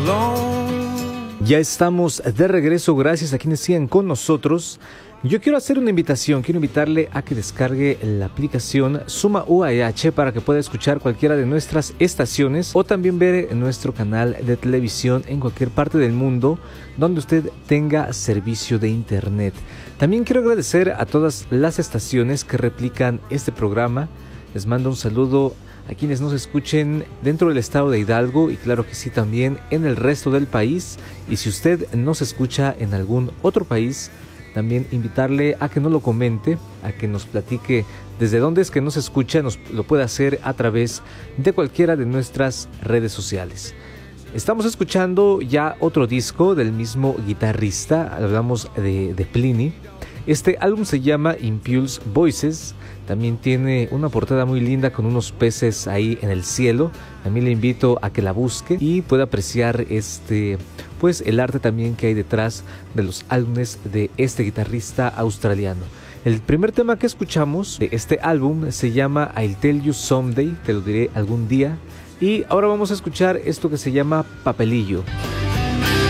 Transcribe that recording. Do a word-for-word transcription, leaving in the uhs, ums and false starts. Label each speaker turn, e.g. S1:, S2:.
S1: Ya estamos de regreso, gracias a quienes siguen con nosotros. Yo quiero hacer una invitación, quiero invitarle a que descargue la aplicación Suma U A H para que pueda escuchar cualquiera de nuestras estaciones o también ver nuestro canal de televisión en cualquier parte del mundo donde usted tenga servicio de internet. También quiero agradecer a todas las estaciones que replican este programa. Les mando un saludo a quienes nos escuchen dentro del estado de Hidalgo y claro que sí también en el resto del país. Y si usted nos escucha en algún otro país, también invitarle a que nos lo comente, a que nos platique desde dónde es que nos escucha. Nos lo puede hacer a través de cualquiera de nuestras redes sociales. Estamos escuchando ya otro disco del mismo guitarrista, hablamos de, de Plini. Este álbum se llama Impulse Voices. También tiene una portada muy linda con unos peces ahí en el cielo. También le invito a que la busque y pueda apreciar este, pues el arte también que hay detrás de los álbumes de este guitarrista australiano. El primer tema que escuchamos de este álbum se llama I'll Tell You Someday, te lo diré algún día. Y ahora vamos a escuchar esto que se llama Papelillo.